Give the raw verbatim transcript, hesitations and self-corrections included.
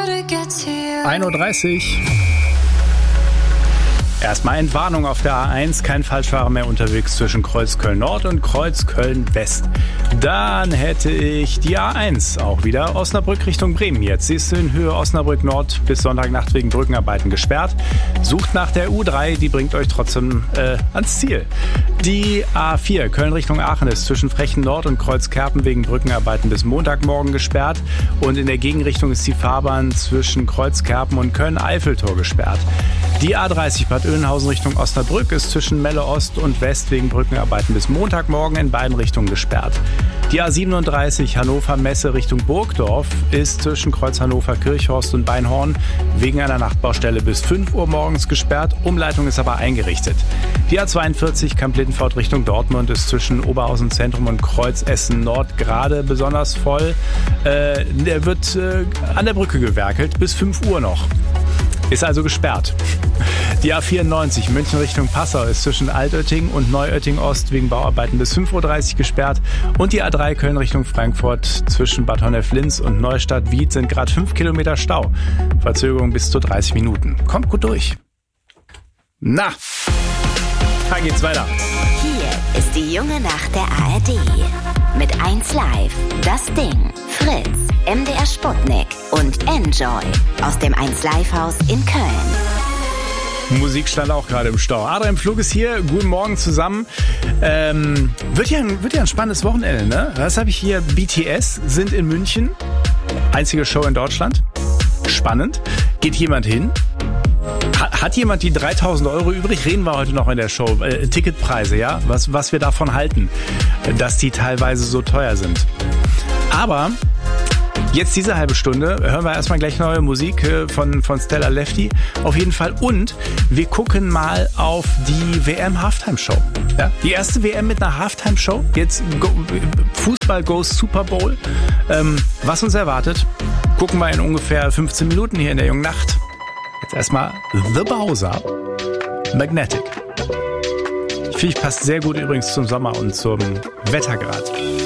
ein Uhr dreißig. Erstmal Entwarnung auf der A eins, kein Falschfahrer mehr unterwegs zwischen Kreuzköln Nord und Kreuzköln West. Dann hätte ich die A eins auch wieder Osnabrück Richtung Bremen jetzt. Sie ist in Höhe Osnabrück Nord bis Sonntagnacht wegen Brückenarbeiten gesperrt. Sucht nach der U drei, die bringt euch trotzdem äh, ans Ziel. Die A vier Köln Richtung Aachen ist zwischen Frechen Nord und Kreuzkerpen wegen Brückenarbeiten bis Montagmorgen gesperrt. Und in der Gegenrichtung ist die Fahrbahn zwischen Kreuzkerpen und Köln-Eiffeltor gesperrt. Die A dreißig Bad Oeynhausen Richtung Osnabrück ist zwischen Melle Ost und West wegen Brückenarbeiten bis Montagmorgen in beiden Richtungen gesperrt. Die A siebenunddreißig Hannover-Messe Richtung Burgdorf ist zwischen Kreuz Hannover-Kirchhorst und Beinhorn wegen einer Nachtbaustelle bis fünf Uhr morgens gesperrt. Umleitung ist aber eingerichtet. Die A zweiundvierzig Kamp-Littenfort Richtung Dortmund ist zwischen Oberhausen Zentrum und Kreuz Essen Nord gerade besonders voll. Äh, der wird äh, an der Brücke gewerkelt bis fünf Uhr noch. Ist also gesperrt. Die A vierundneunzig München Richtung Passau ist zwischen Altötting und Neuötting Ost wegen Bauarbeiten bis fünf Uhr dreißig gesperrt. Und die A drei Köln Richtung Frankfurt zwischen Bad Honnef-Linz und Neustadt-Wied sind gerade fünf Kilometer Stau. Verzögerung bis zu dreißig Minuten. Kommt gut durch. Na, da geht's weiter. Hier ist die junge Nacht der A R D. Mit eins Live, Das Ding, Fritz, M D R Sputnik und Enjoy aus dem eins Live Haus in Köln. Musik stand auch gerade im Stau. Adrian Pflug ist hier. Guten Morgen zusammen. Ähm, wird, ja ein, wird ja ein spannendes Wochenende, ne? Was habe ich hier? B T S sind in München. Einzige Show in Deutschland. Spannend. Geht jemand hin? Hat, hat jemand die dreitausend Euro übrig? Reden wir heute noch in der Show. Äh, Ticketpreise, ja? Was, was wir davon halten, dass die teilweise so teuer sind. Aber jetzt diese halbe Stunde hören wir erstmal gleich neue Musik von, von Stella Lefty. Auf jeden Fall. Und wir gucken mal auf die W M Halftime Show. Ja? Die erste W M mit einer Halftime Show. Jetzt go, Fußball goes Super Bowl. Ähm, was uns erwartet, gucken wir in ungefähr fünfzehn Minuten hier in der jungen Nacht. Jetzt erstmal The Bowser, Magnetic. Ich finde, ich passt sehr gut übrigens zum Sommer und zum Wetter gerade.